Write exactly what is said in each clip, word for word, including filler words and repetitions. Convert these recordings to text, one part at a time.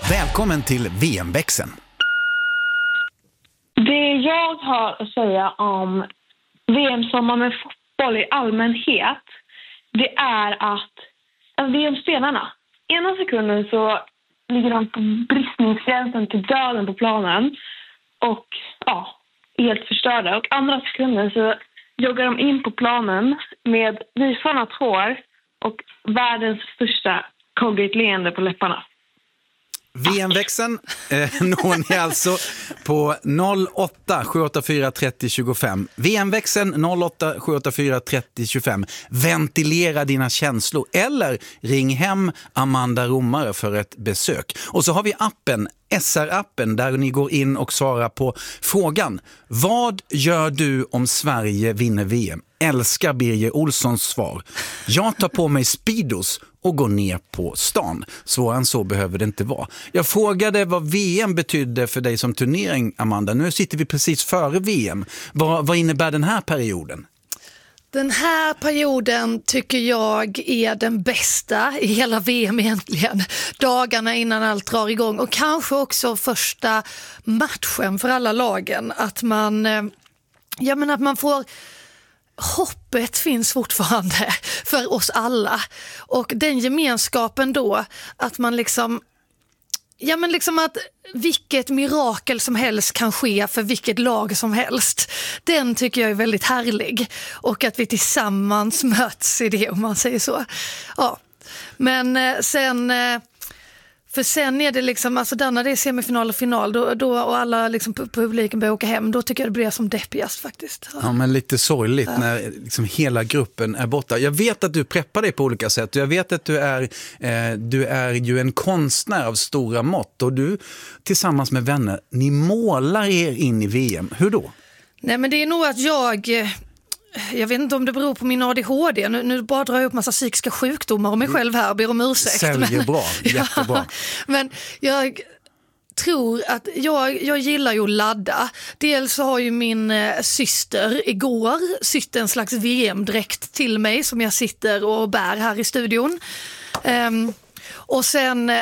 Välkommen till V M-växeln. Det jag har att säga om V M-sommar med fotboll i allmänhet, det är att alltså V M-spelarna, ena sekunden så ligger de på bristningsgränsen till döden på planen och ja, helt förstörda. Och andra sekunden så joggar de in på planen med visarnat hår och världens största Colgate-leende på läpparna. V M-växeln eh, når ni alltså på noll åtta sju åtta fyra tre noll två fem. V M-växeln noll åtta sju åtta fyra tre noll två fem. Ventilera dina känslor eller ring hem Amanda Romare för ett besök. Och så har vi appen, S R-appen, där ni går in och svarar på frågan: vad gör du om Sverige vinner V M? Älskar Birger Olssons svar. Jag tar på mig Speedos och går ner på stan. Svårare än så behöver det inte vara. Jag frågade vad V M betydde för dig som turnering, Amanda. Nu sitter vi precis före V M. Vad, vad innebär den här perioden? Den här perioden tycker jag är den bästa i hela V M egentligen. Dagarna innan allt drar igång och kanske också första matchen för alla lagen. Att man, ja, men att man får... Hoppet finns fortfarande för oss alla. Och den gemenskapen då, att man liksom... Ja, men liksom att vilket mirakel som helst kan ske för vilket lag som helst. Den tycker jag är väldigt härlig. Och att vi tillsammans möts i det, om man säger så. Ja. Men sen... För sen är det liksom, alltså där när det är semifinal och final då, då, och alla liksom publiken börjar åka hem, då tycker jag det blir som deppigast faktiskt. Ja, ja men lite sorgligt ja. När liksom hela gruppen är borta. Jag vet att du preppar dig på olika sätt. Jag vet att du är, eh, du är ju en konstnär av stora mått och du tillsammans med vänner, ni målar er in i V M. Hur då? Nej men det är nog att jag... Jag vet inte om det beror på min A D H D. Nu, nu bara drar jag upp massa psykiska sjukdomar om mig själv här och ber om ursäkt. Säljer men, bra, jättebra. Ja, men jag tror att jag, jag gillar ju att ladda. Dels så har ju min eh, syster igår sytt en slags V M-dräkt till mig som jag sitter och bär här i studion. Um, och sen...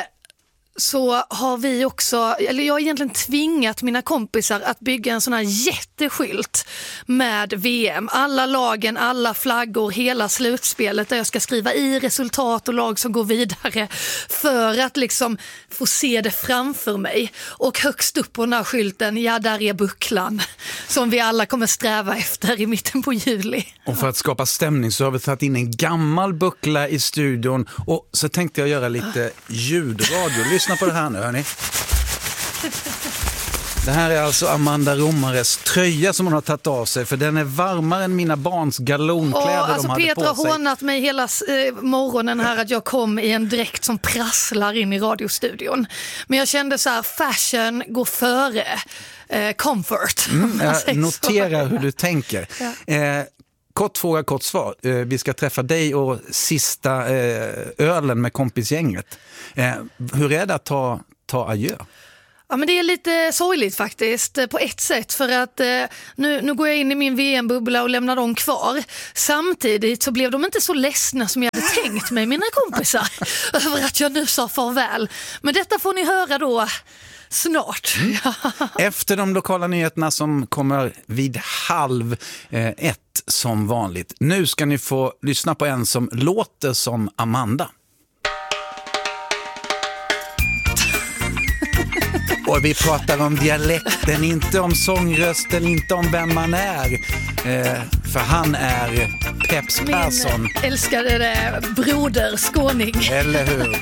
så har vi också, eller jag har egentligen tvingat mina kompisar att bygga en sån här jätteskylt med V M. Alla lagen, alla flaggor, hela slutspelet där jag ska skriva i resultat och lag som går vidare för att liksom få se det framför mig. Och högst upp på den här skylten, ja där är bucklan som vi alla kommer sträva efter i mitten på juli. Och för att skapa stämning så har vi tagit in en gammal buckla i studion och så tänkte jag göra lite ljudradio. Lyssna på det här nu, hörni. Det här är alltså Amanda Romares tröja som hon har tagit av sig, för den är varmare än mina barns galonkläder. Åh, alltså de hade Petra på sig. har hånat mig hela eh, morgonen här att jag kom i en dräkt som prasslar in i radiostudion. Men jag kände så här, fashion går före eh, comfort. Mm, jag noterar hur du tänker. Ja. Eh, Kort fråga, kort svar. Eh, vi ska träffa dig och sista eh, ölen med kompisgänget. Eh, hur är det att ta, ta adjö? Ja, men det är lite sorgligt faktiskt på ett sätt för att eh, nu, nu går jag in i min V M-bubbla och lämnar dem kvar. Samtidigt så blev de inte så ledsna som jag hade tänkt mig, mina kompisar, över att jag nu sa farväl. Men detta får ni höra då snart. Mm. Efter de lokala nyheterna som kommer vid halv eh, ett som vanligt. Nu ska ni få lyssna på en som låter som Amanda. Och vi pratar om dialekten, inte om sångrösten, inte om vem man är. Eh, för han är Peps Persson. Min älskade broder, skåning. Eller hur?